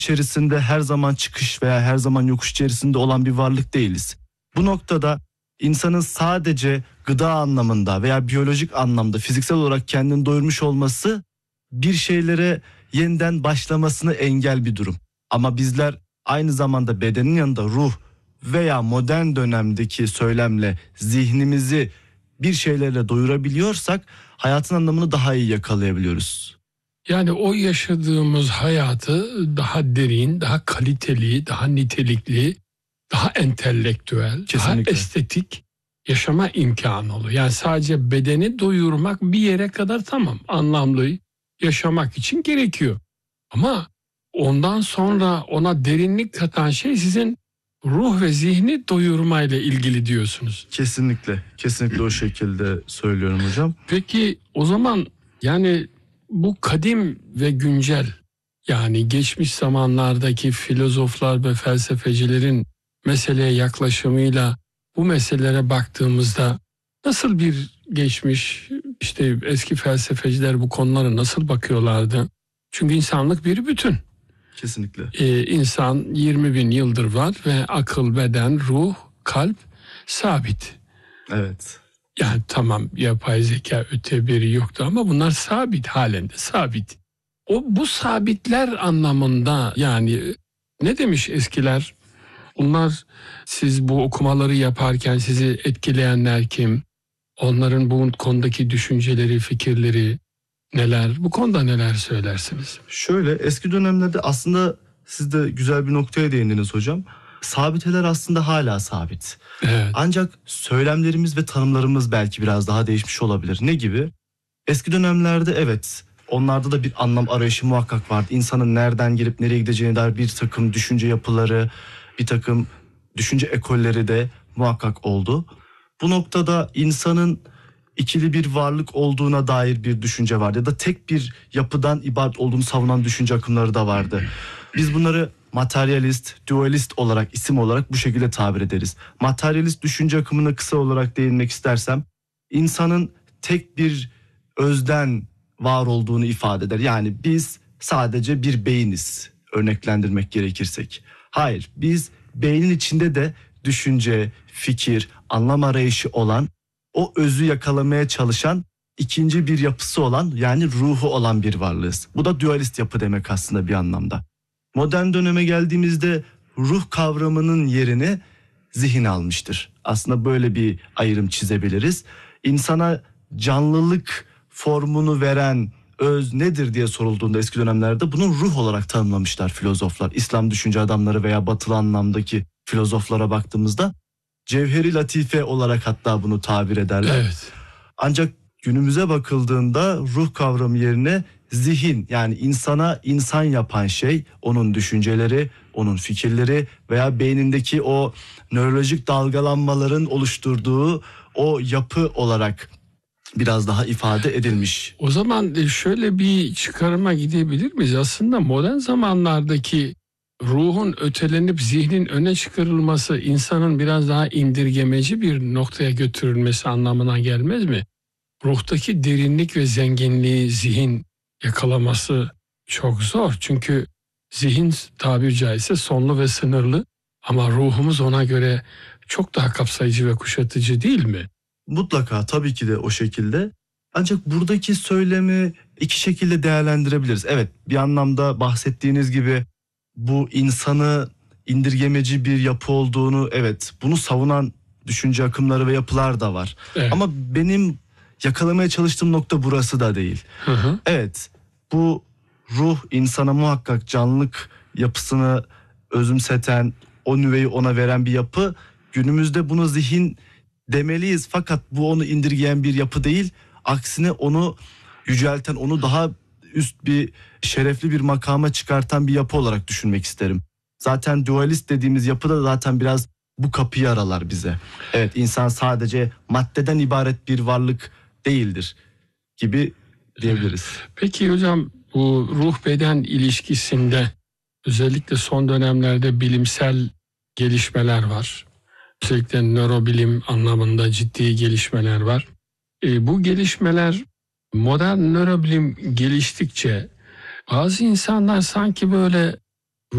içerisinde her zaman çıkış veya her zaman yokuş içerisinde olan bir varlık değiliz. Bu noktada insanın sadece gıda anlamında veya biyolojik anlamda fiziksel olarak kendini doyurmuş olması bir şeylere yeniden başlamasını engel bir durum. Ama bizler aynı zamanda bedenin yanında ruh veya modern dönemdeki söylemle zihnimizi bir şeylerle doyurabiliyorsak hayatın anlamını daha iyi yakalayabiliyoruz. Yani o yaşadığımız hayatı daha derin, daha kaliteli, daha nitelikli, daha entelektüel, Kesinlikle. daha estetik yaşama imkanı oluyor. Yani sadece bedeni doyurmak bir yere kadar tamam, anlamlı yaşamak için gerekiyor. Ama ondan sonra ona derinlik katan şey sizin ruh ve zihni doyurmayla ilgili diyorsunuz. Kesinlikle o şekilde söylüyorum hocam. Peki o zaman yani bu kadim ve güncel, yani geçmiş zamanlardaki filozoflar ve felsefecilerin meseleye yaklaşımıyla bu meselelere baktığımızda nasıl bir geçmiş, işte eski felsefeciler bu konulara nasıl bakıyorlardı? Çünkü insanlık bir bütün. Kesinlikle. İnsan 20 bin yıldır var ve akıl, beden, ruh, kalp sabit. Evet. Yani tamam, yapay zeka öte biri yoktu ama bunlar sabit halinde, sabit. Bu sabitler anlamında, yani ne demiş eskiler? Bunlar, siz bu okumaları yaparken sizi etkileyenler kim? Onların bu konudaki düşünceleri, fikirleri neler? Bu konuda neler söylersiniz? Şöyle, eski dönemlerde aslında siz de güzel bir noktaya değindiniz hocam. Sabiteler aslında hala sabit. Evet. Ancak söylemlerimiz ve tanımlarımız belki biraz daha değişmiş olabilir. Ne gibi? Eski dönemlerde evet, onlarda da bir anlam arayışı muhakkak vardı. İnsanın nereden gelip nereye gideceğine dair bir takım düşünce yapıları, bir takım düşünce ekolleri de muhakkak oldu. Bu noktada insanın ikili bir varlık olduğuna dair bir düşünce vardı. Ya da tek bir yapıdan ibaret olduğunu savunan düşünce akımları da vardı. Biz bunları materyalist, dualist olarak, isim olarak bu şekilde tabir ederiz. Materyalist düşünce akımına kısa olarak değinmek istersem, insanın tek bir özden var olduğunu ifade eder. Yani biz sadece bir beyniz, örneklendirmek gerekirsek. Hayır, biz beynin içinde de düşünce, fikir, anlam arayışı olan, o özü yakalamaya çalışan ikinci bir yapısı olan, yani ruhu olan bir varlığız. Bu da dualist yapı demek aslında bir anlamda. Modern döneme geldiğimizde ruh kavramının yerini zihin almıştır. Aslında böyle bir ayrım çizebiliriz. İnsana canlılık formunu veren öz nedir diye sorulduğunda eski dönemlerde bunu ruh olarak tanımlamışlar filozoflar. İslam düşünce adamları veya batılı anlamdaki filozoflara baktığımızda cevheri latife olarak hatta bunu tabir ederler. Evet. Ancak günümüze bakıldığında ruh kavramı yerine zihin, yani insana insan yapan şey onun düşünceleri, onun fikirleri veya beynindeki o nörolojik dalgalanmaların oluşturduğu o yapı olarak biraz daha ifade edilmiş. O zaman şöyle bir çıkarıma gidebilir miyiz? Aslında modern zamanlardaki ruhun ötelenip zihnin öne çıkarılması insanın biraz daha indirgemeci bir noktaya götürülmesi anlamına gelmez mi? Ruhtaki derinlik ve zenginliği zihin yakalaması çok zor. Çünkü zihin tabiri caizse sonlu ve sınırlı ama ruhumuz ona göre çok daha kapsayıcı ve kuşatıcı değil mi? Mutlaka, tabii ki de o şekilde. Ancak buradaki söylemi iki şekilde değerlendirebiliriz. Evet, bir anlamda bahsettiğiniz gibi bu insanı indirgemeci bir yapı olduğunu, evet, bunu savunan düşünce akımları ve yapılar da var. Evet. Ama benim yakalamaya çalıştığım nokta burası da değil. Hı. Evet, bu ruh insana muhakkak canlılık yapısını özümseten, o nüveyi ona veren bir yapı. Günümüzde bunu zihin demeliyiz, fakat bu onu indirgeyen bir yapı değil. Aksine onu yücelten, onu daha üst bir, şerefli bir makama çıkartan bir yapı olarak düşünmek isterim. Zaten dualist dediğimiz yapı da zaten biraz bu kapıyı aralar bize. Evet, insan sadece maddeden ibaret bir varlık değildir gibi diyebiliriz. Peki hocam, bu ruh beden ilişkisinde özellikle son dönemlerde bilimsel gelişmeler var. Özellikle nörobilim anlamında ciddi gelişmeler var. Bu gelişmeler, modern nörobilim geliştikçe bazı insanlar sanki böyle